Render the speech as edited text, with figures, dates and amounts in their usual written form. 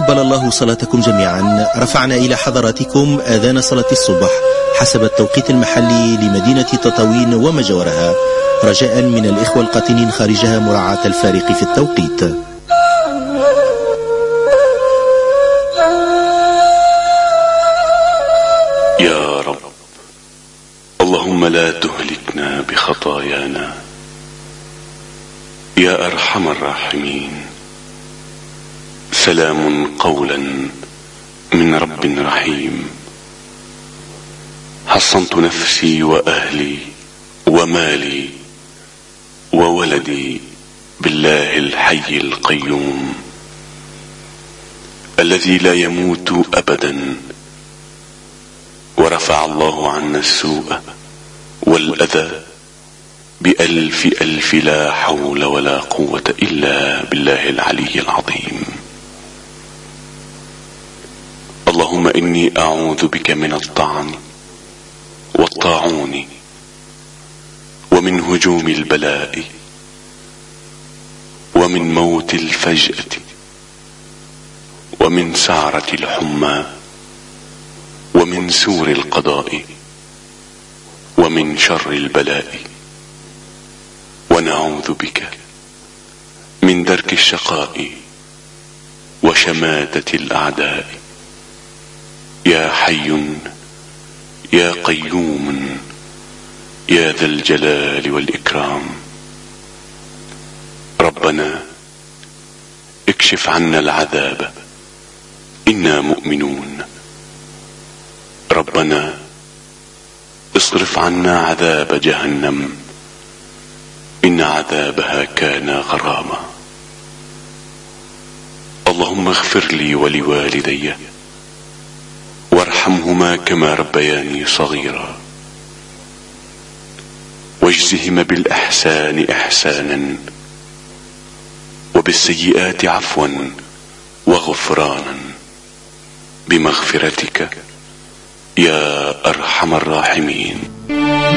تقبل الله صلاتكم جميعا. رفعنا إلى حضراتكم آذان صلاة الصبح حسب التوقيت المحلي لمدينة تطاوين وما جاورها، رجاء من الإخوة القاطنين خارجها مراعاة الفارق في التوقيت. يا رب، اللهم لا تهلكنا بخطايانا يا أرحم الراحمين. سلام قولا من رب رحيم. حصنت نفسي وأهلي ومالي وولدي بالله الحي القيوم الذي لا يموت أبدا. ورفع الله عنا السوء والأذى بألف ألف لا حول ولا قوة إلا بالله العلي العظيم. اللهم إني أعوذ بك من الطعن والطاعون ومن هجوم البلاء ومن موت الفجأة ومن سعرة الحمى ومن سور القضاء ومن شر البلاء. ونعوذ بك من درك الشقاء وشماتة الأعداء. يا حي يا قيوم يا ذا الجلال والإكرام. ربنا اكشف عنا العذاب إنا مؤمنون. ربنا اصرف عنا عذاب جهنم إن عذابها كان غراما. اللهم اغفر لي ولوالدي وارحمهما كما ربياني صغيرا، واجزهما بالإحسان إحسانا وبالسيئات عفوا وغفرانا بمغفرتك يا أرحم الراحمين.